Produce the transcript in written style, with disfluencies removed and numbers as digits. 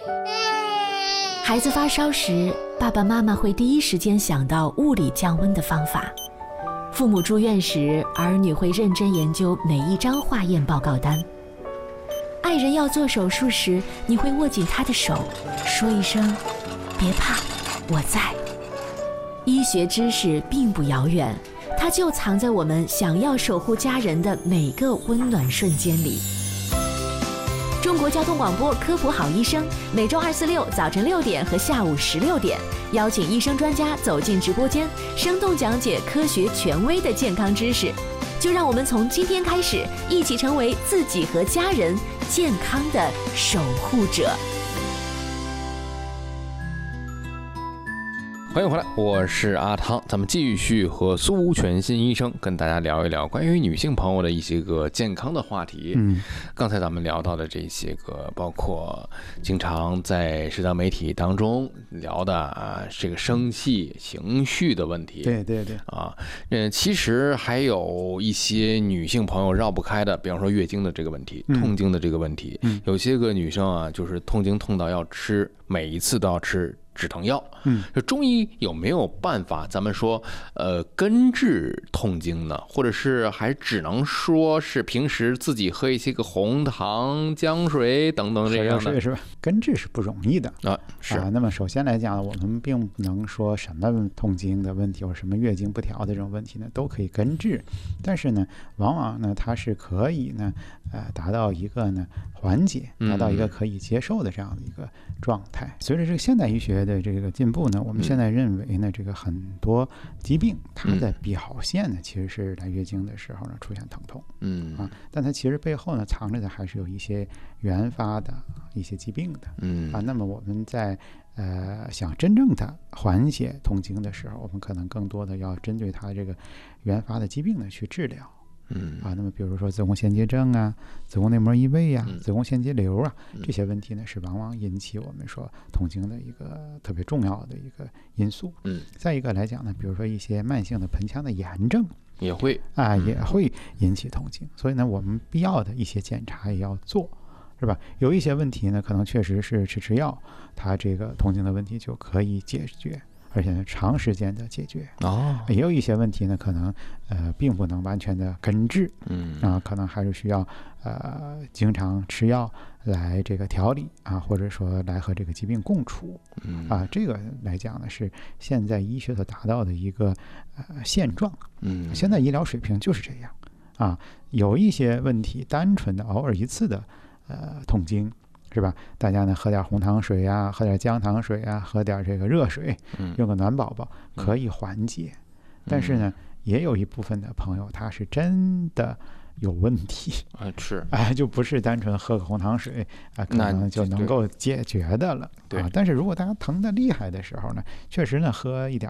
孩子发烧时，爸爸妈妈会第一时间想到物理降温的方法。父母住院时，儿女会认真研究每一张化验报告单。爱人要做手术时，你会握紧他的手，说一声别怕，我在。医学知识并不遥远，它就藏在我们想要守护家人的每个温暖瞬间里。中国交通广播科普好医生，每周2、4、6早晨6点和下午16点，邀请医生专家走进直播间，生动讲解科学权威的健康知识。就让我们从今天开始，一起成为自己和家人健康的守护者。 欢迎回来，我是阿汤，咱们继续和苏全新医生跟大家聊一聊关于女性朋友的一些个健康的话题。刚才咱们聊到的这些个，包括经常在社交媒体当中聊的这个生气、情绪的问题。 对其实还有一些女性朋友绕不开的，比方说月经的这个问题、痛经的这个问题。有些个女生啊，就是痛经痛到要吃，每一次都要吃止疼药。就中医有没有办法咱们说根治痛经呢？或者是还只能说是平时自己喝一些个红糖姜水等等这样的？ 是吧？根治是不容易的是那么首先来讲，我们并不能说什么痛经的问题或者什么月经不调的这种问题呢都可以根治，但是呢往往呢它是可以呢达到一个呢缓解，达到一个可以接受的这样的一个状态。随着这个现代医学的这个进步呢，我们现在认为呢，这个很多疾病它的表现呢，其实是来月经的时候呢出现疼痛，但它其实背后呢藏着的还是有一些原发的一些疾病的，那么我们在想真正的缓解痛经的时候，我们可能更多的要针对它这个原发的疾病呢去治疗。那么比如说子宫腺结症啊、子宫内膜异位啊、子宫腺结瘤啊，这些问题呢是往往引起我们说痛经的一个特别重要的一个因素。再一个来讲呢，比如说一些慢性的盆腔的炎症也会引起痛经，所以呢我们必要的一些检查也要做，是吧？有一些问题呢可能确实是吃药，它这个痛经的问题就可以解决，而且呢长时间的解决。也有一些问题呢可能并不能完全的根治，可能还是需要经常吃药来这个调理或者说来和这个疾病共处。这个来讲呢是现在医学所达到的一个现状。现在医疗水平就是这样有一些问题单纯的偶尔一次的痛经，是吧？大家呢喝点红糖水啊，喝点姜糖水啊，喝点这个热水，用个暖宝宝可以缓解。但是呢也有一部分的朋友他是真的有问题就不是单纯喝个红糖水可能就能够解决的了。但是如果大家疼得厉害的时候呢，确实呢喝一点